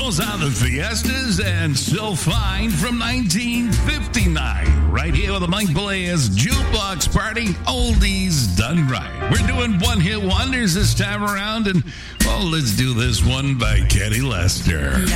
Those are the Fiestas and So Fine from 1959. Right here with the Mike Peleas Jukebox Party. Oldies done right. We're doing one-hit wonders this time around. And, well, let's do this one by Kenny Lester.